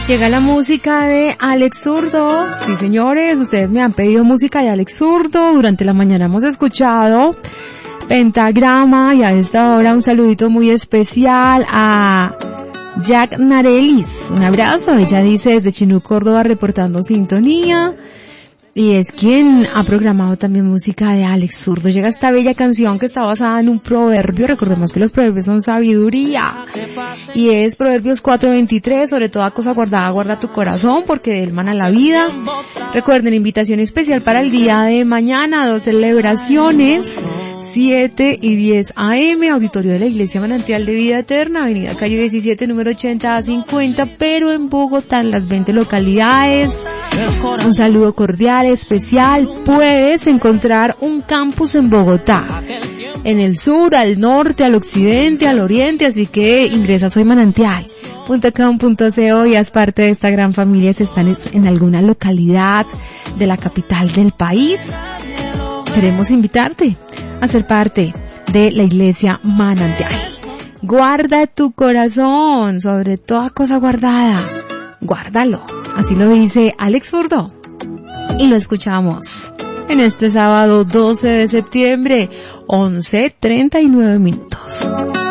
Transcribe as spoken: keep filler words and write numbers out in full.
Llega la música de Alex Zurdo. Sí, señores, ustedes me han pedido música de Alex Zurdo. Durante la mañana hemos escuchado Pentagrama y a esta hora un saludito muy especial a Jack Narelis. Un abrazo. Ella dice desde Chinú, Córdoba, reportando sintonía. Y es quien ha programado también música de Alex Zurdo. Llega esta bella canción que está basada en un proverbio. Recordemos que los proverbios son sabiduría. Y es Proverbios cuatro veintitrés. Sobre toda cosa guardada, guarda tu corazón, porque de él mana la vida. Recuerden, invitación especial para el día de mañana. Dos celebraciones. siete y diez a eme. Auditorio de la Iglesia Manantial de Vida Eterna. Avenida Calle diecisiete, número ochenta a cincuenta. Pero en Bogotá, en las veinte localidades. Un saludo cordial, especial. Puedes encontrar un campus en Bogotá, en el sur, al norte, al occidente, al oriente, así que ingresa soy manantial punto com punto co y haz parte de esta gran familia si están en alguna localidad de la capital del país. Queremos invitarte a ser parte de la Iglesia Manantial. Guarda tu corazón, sobre toda cosa guardada, guárdalo. Así lo dice Alex Zurdo. Y lo escuchamos en este sábado doce de septiembre, once treinta y nueve minutos.